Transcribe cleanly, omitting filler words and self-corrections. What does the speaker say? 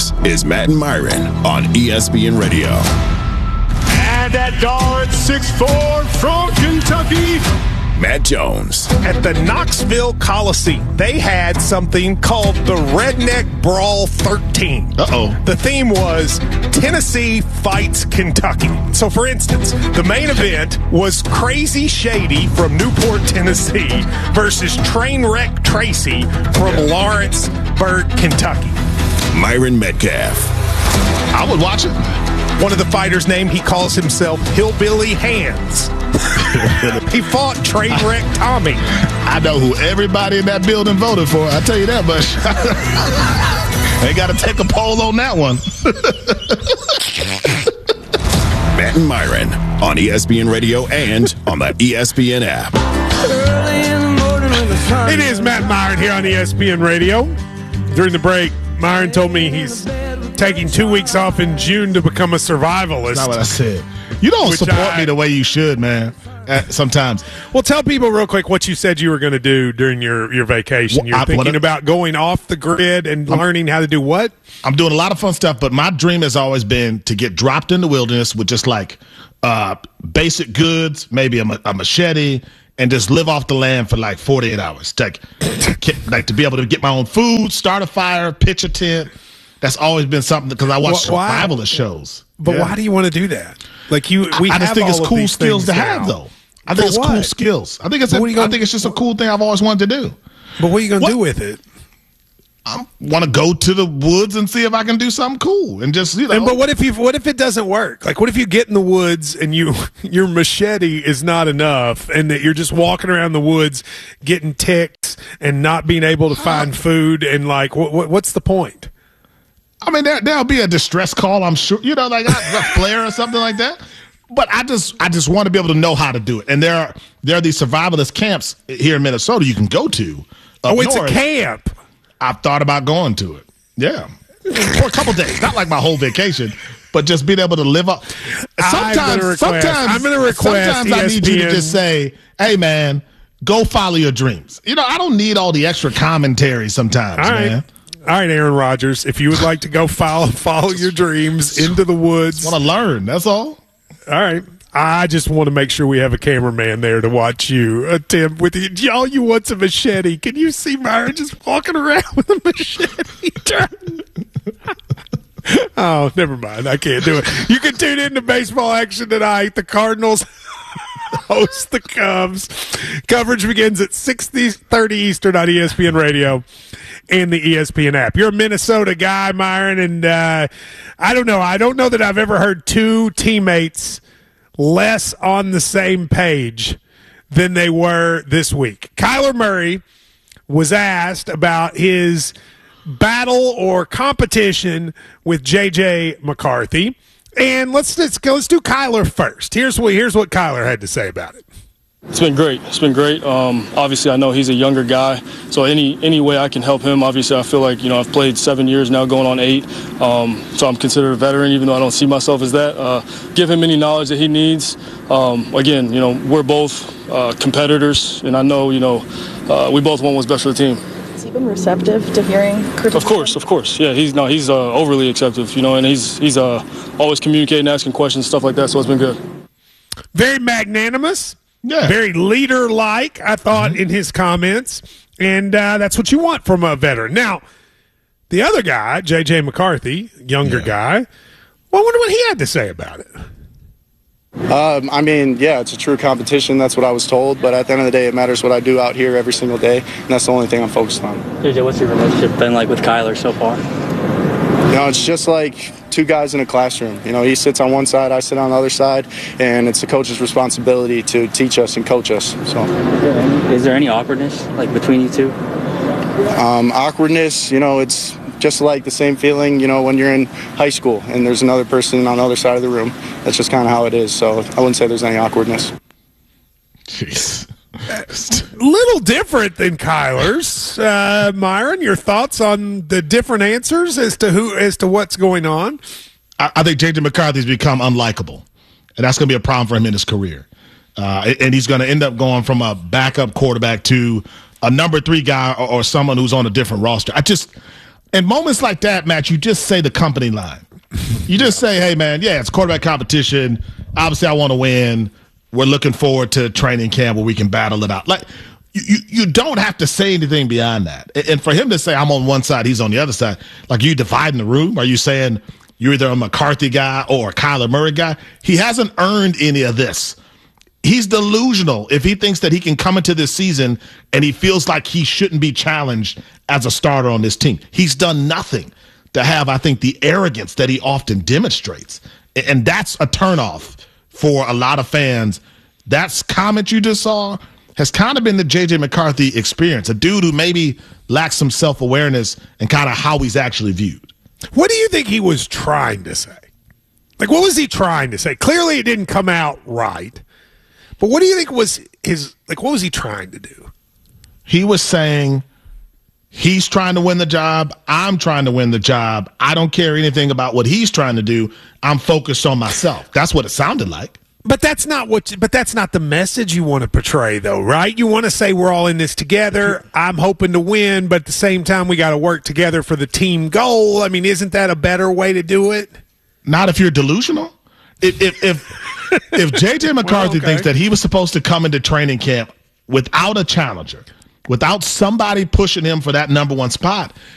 This is Matt and Myron on ESPN Radio. And that guard, 6'4", from Kentucky, Matt Jones. At the Knoxville Coliseum, they had something called the Redneck Brawl 13. The theme was Tennessee fights Kentucky. So, for instance, the main event was Crazy Shady from Newport, Tennessee versus Trainwreck Tracy from Lawrenceburg, Kentucky. Myron Metcalf. I would watch it. One of the fighters' name, he calls himself Hillbilly Hands. He fought Trainwreck Tommy. I know who everybody in that building voted for. I'll tell you that much. They got to take a poll on that one. Matt and Myron on ESPN Radio and on the ESPN app. It is Matt Myron here on ESPN Radio. During the break, Myron told me he's taking 2 weeks off in June to become a survivalist. That's not what I said. You don't support me the way you should, man. Sometimes. Well, tell people real quick what you said you were going to do during your vacation. You're thinking about going off the grid and learning how to do what? I'm doing a lot of fun stuff, but my dream has always been to get dropped in the wilderness with just like basic goods, maybe a machete, and just live off the land for like 48 hours. Like to be able to get my own food, start a fire, pitch a tent. That's always been something because I watch survivalist shows. But why do you want to do that? Like I just think it's cool skills to have, though. I think it's cool skills. I think it's just a cool thing I've always wanted to do. But what are you going to do with it? I want to go to the woods and see if I can do something cool and just But what if it doesn't work? Like, what if you get in the woods and your machete is not enough, and that you're just walking around the woods getting ticks and not being able to find food, and like, what's the point? I mean, there'll be a distress call, I'm sure. Like a flare or something like that. But I just want to be able to know how to do it. And there are these survivalist camps here in Minnesota you can go to. It's a camp. I've thought about going to it. Yeah. For a couple days. Not like my whole vacation, but just being able to live up. Sometimes I need you to just say, hey, man, go follow your dreams. I don't need all the extra commentary sometimes, man. All right, Aaron Rodgers, if you would like to go follow your dreams into the woods. I want to learn, that's all. All right. I just want to make sure we have a cameraman there to watch you attempt with you. Y'all, you want some machete. Can you see Myron just walking around with a machete? Oh, never mind. I can't do it. You can tune in to baseball action tonight. The Cardinals host the Cubs. Coverage begins at 6:30 Eastern on ESPN Radio and the ESPN app. You're a Minnesota guy, Myron, and I don't know. I don't know that I've ever heard two teammates less on the same page than they were this week. Kyler Murray was asked about his battle or competition with J.J. McCarthy. And let's do Kyler first. Here's what Kyler had to say about it. It's been great. Obviously, I know he's a younger guy, so any way I can help him. Obviously, I feel like I've played 7 years now, going on 8. So I'm considered a veteran, even though I don't see myself as that. Give him any knowledge that he needs. Again, we're both competitors, and I know we both want what's best for the team. Has he been receptive to hearing criticism? Of course. Yeah, he's overly acceptive, and he's always communicating, asking questions, stuff like that. So it's been good. Very magnanimous. Yeah. Very leader-like, I thought, in his comments. And that's what you want from a veteran. Now, the other guy, J.J. McCarthy, younger guy, well, I wonder what he had to say about it. It's a true competition. That's what I was told. But at the end of the day, it matters what I do out here every single day. And that's the only thing I'm focused on. JJ, what's your relationship been like with Kyler so far? It's just like two guys in a classroom. He sits on one side, I sit on the other side, and it's the coach's responsibility to teach us and coach us. So, is there any awkwardness between you two? Awkwardness, it's just like the same feeling, when you're in high school and there's another person on the other side of the room. That's just kind of how it is. So I wouldn't say there's any awkwardness. Jeez. Little different than Kyler's. Myron, your thoughts on the different answers as to what's going on? I think J.J. McCarthy's become unlikable, and that's going to be a problem for him in his career. And he's going to end up going from a backup quarterback to a number 3 guy or someone who's on a different roster. In moments like that, Matt, you just say the company line. You just say, hey, man, yeah, it's quarterback competition. Obviously, I want to win. We're looking forward to training camp where we can battle it out. Like, you don't have to say anything beyond that. And for him to say, I'm on one side, he's on the other side, like, you dividing the room? Are you saying you're either a McCarthy guy or a Kyler Murray guy? He hasn't earned any of this. He's delusional if he thinks that he can come into this season and he feels like he shouldn't be challenged as a starter on this team. He's done nothing to have, I think, the arrogance that he often demonstrates. And that's a turnoff for a lot of fans. That comment you just saw has kind of been the J.J. McCarthy experience, a dude who maybe lacks some self-awareness and kind of how he's actually viewed. What do you think he was trying to say? Like, what was he trying to say? Clearly it didn't come out right. But what do you think was what was he trying to do? He was saying he's trying to win the job. I'm trying to win the job. I don't care anything about what he's trying to do. I'm focused on myself. That's what it sounded like. But that's not the message you want to portray, though, right? You want to say we're all in this together. I'm hoping to win, but at the same time, we got to work together for the team goal. I mean, isn't that a better way to do it? Not if you're delusional. If J.J. McCarthy thinks that he was supposed to come into training camp without a challenger, without somebody pushing him for that number one spot,